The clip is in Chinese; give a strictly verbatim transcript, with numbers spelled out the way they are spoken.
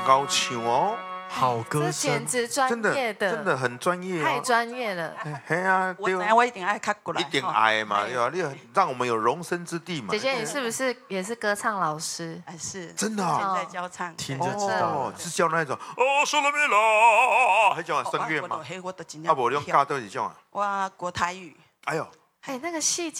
高唱哦， 好歌这声简，直专真的业的， 真的很专业太哦。 专业了。 嘿啊， 我对等下我一定爱看过来， 一定吼爱嘛， 哎对吧？你让我们有容身之地嘛。 姐姐，你是不是也是歌唱老师？ 哎是真的啊现在教唱， 听对就知道了哦，是叫那种哦，说了没啦，还叫声乐吗？ 我嘿，我都真啊，无你用教都是这种啊。 我国台语。 哎呦， 哎，那个细节。